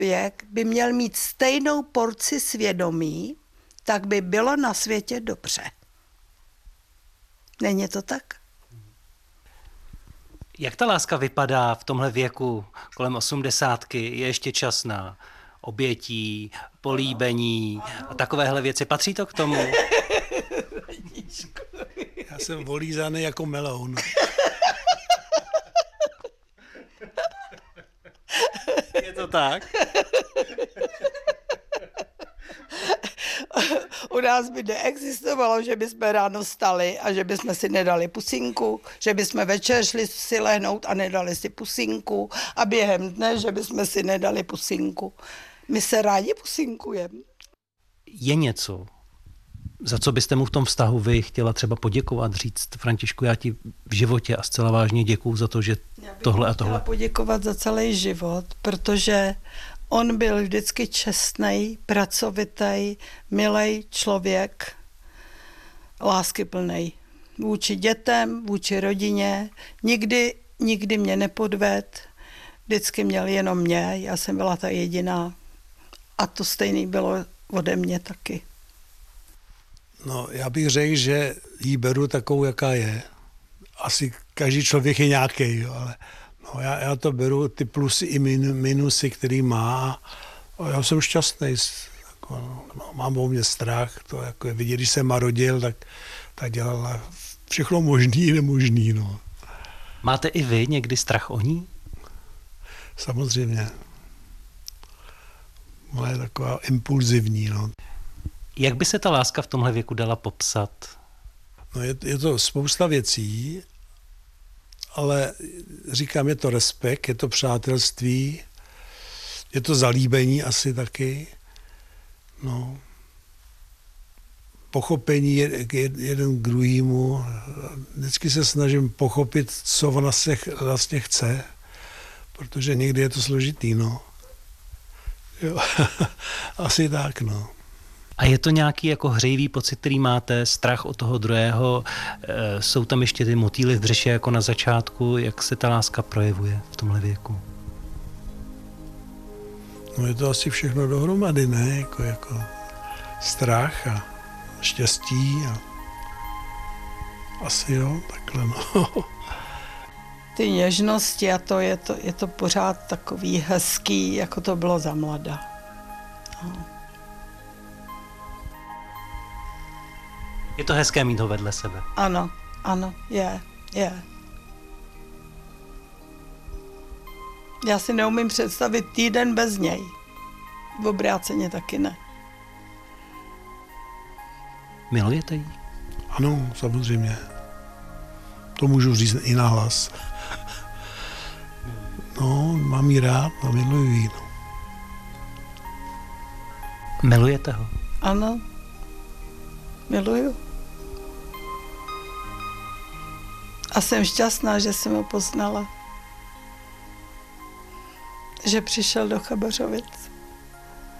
člověk by měl mít stejnou porci svědomí, tak by bylo na světě dobře. Není to tak? Jak ta láska vypadá v tomhle věku kolem 80? Je ještě čas na obětí, políbení a takovéhle věci. Patří to k tomu? Já jsem volízaný jako meloun. Je to tak? U nás by neexistovalo, že bychom ráno stali a že bychom si nedali pusinku, že bychom večer šli si lehnout a nedali si pusinku a během dne, že bychom si nedali pusinku. My se rádi pusinkujeme. Je něco, za co byste mu v tom vztahu vy chtěla třeba poděkovat, říct: Františku, já ti v životě a zcela vážně děkuju za to, že tohle a tohle. Já bych poděkovat za celý život, protože on byl vždycky čestnej, pracovitý, milej člověk, láskyplnej. Vůči dětem, vůči rodině. Nikdy mě nepodvedl, vždycky měl jenom mě, já jsem byla ta jediná. A to stejný bylo ode mě taky. No, já bych řekl, že jí beru takovou, jaká je. Asi každý člověk je nějaký, jo, ale no, já to beru, ty plusy i minusy, který má. A já jsem šťastný. Jako, no, mám o mě strach. To jako je vidět, když jsem marodil, tak dělala všechno možný i nemožný. No. Máte i vy někdy strach o ní? Samozřejmě. Ona je taková impulzivní. No. Jak by se ta láska v tomhle věku dala popsat? No je to spousta věcí, ale říkám, je to respekt, je to přátelství, je to zalíbení asi taky, no, pochopení jeden k druhému. Vždycky se snažím pochopit, co ona se vlastně chce, protože někdy je to složitý, no. Jo. Asi tak, no. A je to nějaký jako hřejivý pocit, který máte, strach od toho druhého? Jsou tam ještě ty motýly v břiše jako na začátku? Jak se ta láska projevuje v tomhle věku? No je to asi všechno dohromady, ne? Jako strach a štěstí a asi jo, takhle no. Ty něžnosti a je to pořád takový hezký, jako to bylo za mlada. No. Je to hezké mít ho vedle sebe. Ano, je. Já si neumím představit týden bez něj. V obráceně taky ne. Milujete ji? Ano, samozřejmě. To můžu říct i nahlas. No, mám ji rád a miluji ji. No. Milujete ho? Ano, miluju. A jsem šťastná, že jsem ho poznala. Že přišel do Chabařovic.